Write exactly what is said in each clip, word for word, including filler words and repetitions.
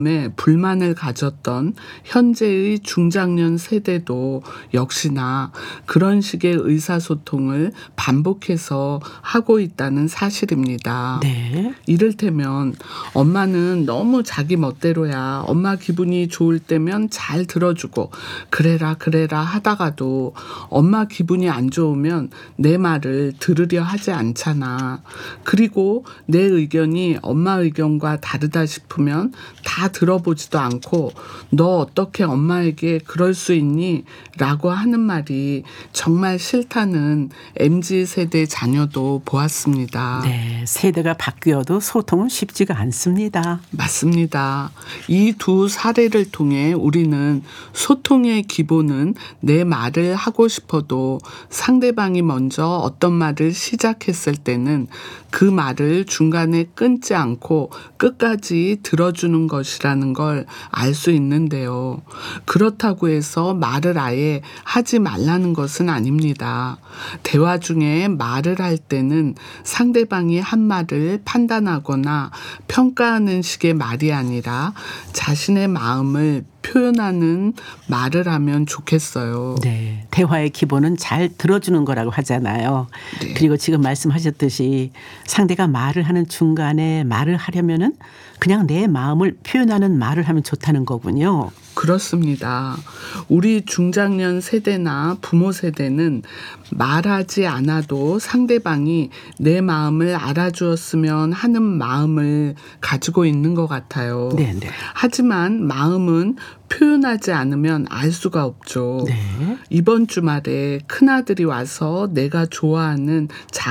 에 불만을 가졌던 현재의 중장년 세대도 역시나 그런 식의 의사소통을 반복해서 하고 있다는 사실입니다. 네. 이를테면 엄마는 너무 자기 멋대로야. 엄마 기분이 좋을 때면 잘 들어주고 그래라 그래라 하다가도 엄마 기분이 안 좋으면 내 말을 들으려 하지 않잖아. 그리고 내 의견이 엄마 의견과 다르다 싶으면 다 들어보지도 않고 너 어떻게 엄마에게 그럴 수 있니? 라고 하는 말이 정말 싫다는 엠지 세대 자녀도 보았습니다. 네, 세대가 바뀌어도 소통은 쉽지가 않습니다. 맞습니다. 이 두 사례를 통해 우리는 소통의 기본은 내 말을 하고 싶어도 상대방이 먼저 어떤 말을 시작했을 때는 그 말을 중간에 끊지 않고 끝까지 들어주는 것이라는 걸 알 수 있는데요. 그렇다고 해서 말을 아예 하지 말라는 것은 아닙니다. 대화 중에 말을 할 때는 상대방이 한 말을 판단하거나 평가하는 식의 말이 아니라 자신의 마음을 표현하는 말을 하면 좋겠어요. 네. 대화의 기본은 잘 들어주는 거라고 하잖아요. 네. 그리고 지금 말씀하셨듯이 상대가 말을 하는 중간에 말을 하려면은 그냥 내 마음을 표현하는 말을 하면 좋다는 거군요. 그렇습니다. 우리 중장년 세대나 부모 세대는 말하지 않아도 상대방이 내 마음을 알아주었으면 하는 마음을 가지고 있는 것 같아요. 네, 네. 하지만 마음은 표현하지 않으면 알 수가 없죠. 네. 이번 주말에 큰아들이 와서 내가 좋아하는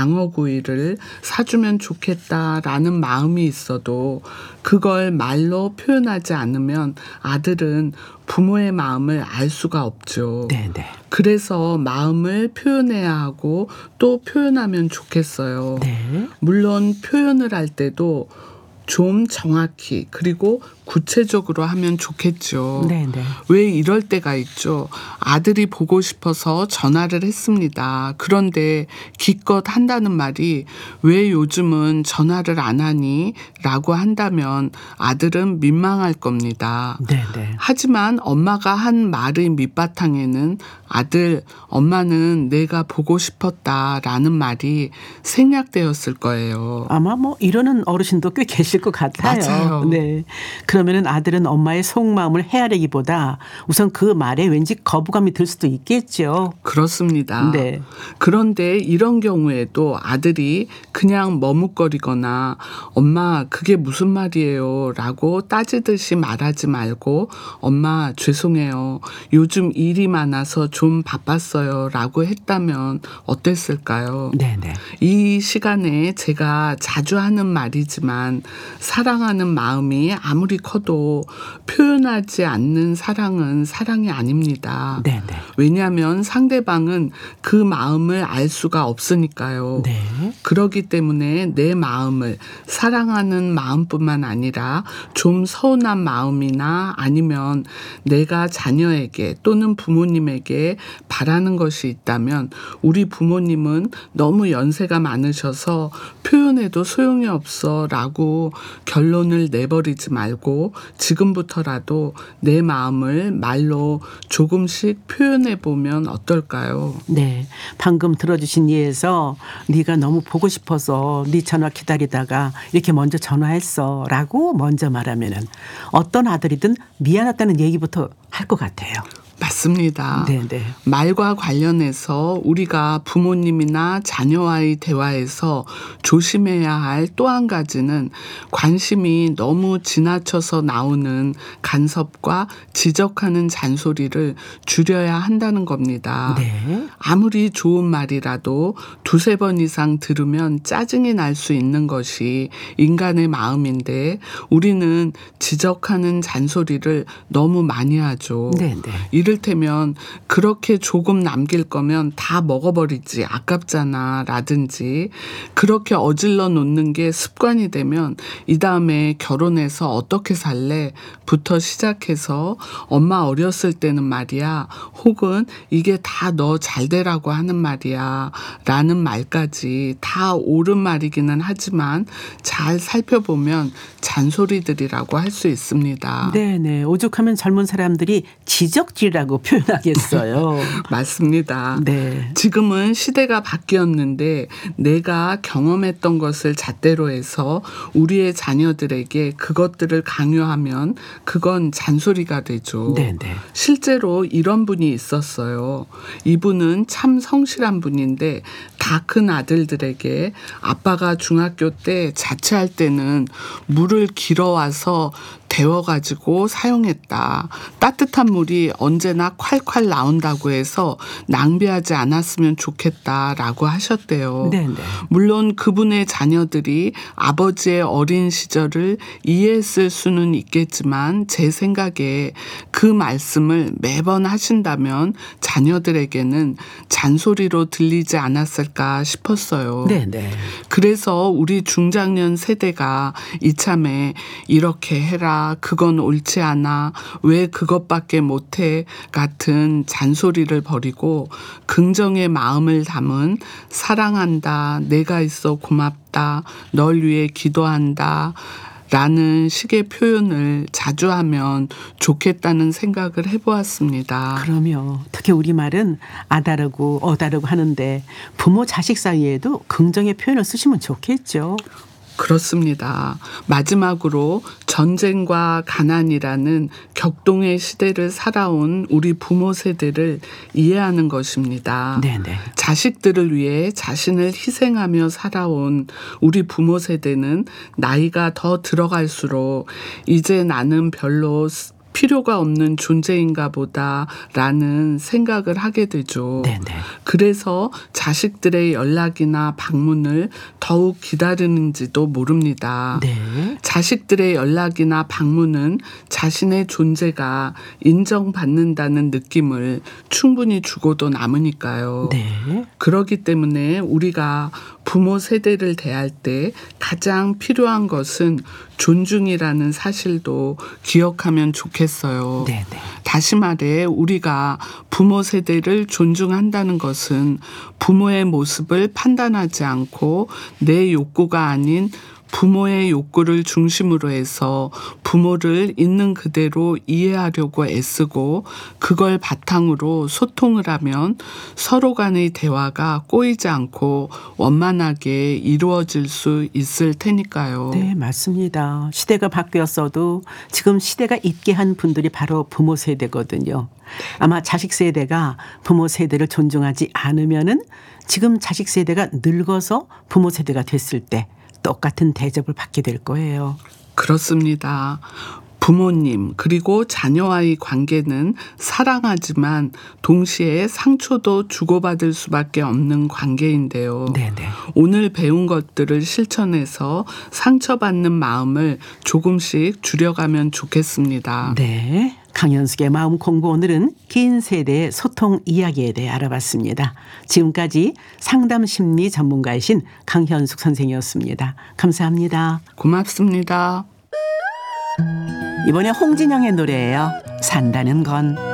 장어구이를 사주면 좋겠다라는 마음이 있어도 그걸 말로 표현하지 않으면 아들은 부모의 마음을 알 수가 없죠. 네, 네. 그래서 마음을 표현해야 하고 또 표현하면 좋겠어요. 네. 물론 표현을 할 때도 좀 정확히 그리고 구체적으로 하면 좋겠죠. 네, 네. 왜 이럴 때가 있죠. 아들이 보고 싶어서 전화를 했습니다. 그런데 기껏 한다는 말이 왜 요즘은 전화를 안 하니? 라고 한다면 아들은 민망할 겁니다. 네, 네. 하지만 엄마가 한 말의 밑바탕에는 아들, 엄마는 내가 보고 싶었다라는 말이 생략되었을 거예요. 아마 뭐 이러는 어르신도 꽤 계실 것 같아요. 맞아요. 네. 그러면은 아들은 엄마의 속마음을 헤아리기보다 우선 그 말에 왠지 거부감이 들 수도 있겠죠. 그렇습니다. 네. 그런데 이런 경우에도 아들이 그냥 머뭇거리거나 엄마 그게 무슨 말이에요 라고 따지듯이 말하지 말고 엄마 죄송해요. 요즘 일이 많아서 좀 바빴어요 라고 했다면 어땠을까요? 네네. 이 시간에 제가 자주 하는 말이지만 사랑하는 마음이 아무리 커도 표현하지 않는 사랑은 사랑이 아닙니다. 네네. 왜냐하면 상대방은 그 마음을 알 수가 없으니까요. 네. 그렇기 때문에 내 마음을 사랑하는 마음뿐만 아니라 좀 서운한 마음이나 아니면 내가 자녀에게 또는 부모님에게 바라는 것이 있다면 우리 부모님은 너무 연세가 많으셔서 표현해도 소용이 없어 라고 결론을 내버리지 말고 지금부터라도 내 마음을 말로 조금씩 표현해 보면 어떨까요? 네. 방금 들어주신 예에서 네가 너무 보고 싶어서 네 전화 기다리다가 이렇게 먼저 전화했어 라고 먼저 말하면은 어떤 아들이든 미안하다는 얘기부터 할 것 같아요. 맞습니다. 네네. 말과 관련해서 우리가 부모님이나 자녀와의 대화에서 조심해야 할 또 한 가지는 관심이 너무 지나쳐서 나오는 간섭과 지적하는 잔소리를 줄여야 한다는 겁니다. 네. 아무리 좋은 말이라도 두세 번 이상 들으면 짜증이 날 수 있는 것이 인간의 마음인데 우리는 지적하는 잔소리를 너무 많이 하죠. 네네. 이를테면 이를테면 그렇게 조금 남길 거면 다 먹어버리지 아깝잖아 라든지 그렇게 어질러 놓는 게 습관이 되면 이 다음에 결혼해서 어떻게 살래? 부터 시작해서 엄마 어렸을 때는 말이야 혹은 이게 다 너 잘 되라고 하는 말이야 라는 말까지 다 옳은 말이기는 하지만 잘 살펴보면 잔소리들이라고 할 수 있습니다. 네네. 오죽하면 젊은 사람들이 지적질이라고 표현하겠어요. 맞습니다. 네. 지금은 시대가 바뀌었는데 내가 경험했던 것을 잣대로 해서 우리의 자녀들에게 그것들을 강요하면 그건 잔소리가 되죠. 네네. 실제로 이런 분이 있었어요. 이분은 참 성실한 분인데 다 큰 아들들에게 아빠가 중학교 때 자취할 때는 물을 길어와서 데워가지고 사용했다. 따뜻한 물이 언제나 콸콸 나온다고 해서 낭비하지 않았으면 좋겠다라고 하셨대요. 네네. 물론 그분의 자녀들이 아버지의 어린 시절을 이해했을 수는 있겠지만 제 생각에 그 말씀을 매번 하신다면 자녀들에게는 잔소리로 들리지 않았을까 싶었어요. 네네. 그래서 우리 중장년 세대가 이참에 이렇게 해라. 그건 옳지 않아. 왜 그것밖에 못해? 같은 잔소리를 버리고 긍정의 마음을 담은 사랑한다. 내가 있어 고맙다. 널 위해 기도한다. 라는 식의 표현을 자주 하면 좋겠다는 생각을 해보았습니다. 그러면 특히 우리말은 아다르고 어다르고 하는데 부모 자식 사이에도 긍정의 표현을 쓰시면 좋겠죠. 그렇습니다. 마지막으로 전쟁과 가난이라는 격동의 시대를 살아온 우리 부모 세대를 이해하는 것입니다. 네네. 자식들을 위해 자신을 희생하며 살아온 우리 부모 세대는 나이가 더 들어갈수록 이제 나는 별로 필요가 없는 존재인가 보다라는 생각을 하게 되죠. 네네. 그래서 자식들의 연락이나 방문을 더욱 기다리는지도 모릅니다. 네. 자식들의 연락이나 방문은 자신의 존재가 인정받는다는 느낌을 충분히 주고도 남으니까요. 네. 그렇기 때문에 우리가 부모 세대를 대할 때 가장 필요한 것은 존중이라는 사실도 기억하면 좋겠어요. 네네. 다시 말해 우리가 부모 세대를 존중한다는 것은 부모의 모습을 판단하지 않고 내 욕구가 아닌 부모의 욕구를 중심으로 해서 부모를 있는 그대로 이해하려고 애쓰고 그걸 바탕으로 소통을 하면 서로 간의 대화가 꼬이지 않고 원만하게 이루어질 수 있을 테니까요. 네, 맞습니다. 시대가 바뀌었어도 지금 시대가 있게 한 분들이 바로 부모 세대거든요. 아마 자식 세대가 부모 세대를 존중하지 않으면은 지금 자식 세대가 늙어서 부모 세대가 됐을 때 똑같은 대접을 받게 될 거예요. 그렇습니다. 부모님 그리고 자녀와의 관계는 사랑하지만 동시에 상처도 주고받을 수밖에 없는 관계인데요. 네네. 오늘 배운 것들을 실천해서 상처받는 마음을 조금씩 줄여가면 좋겠습니다. 네. 강현숙의 마음 공부 오늘은 긴 세대의 소통 이야기에 대해 알아봤습니다. 지금까지 상담 심리 전문가이신 강현숙 선생이었습니다. 감사합니다. 고맙습니다. 이번에 홍진영의 노래예요. 산다는 건.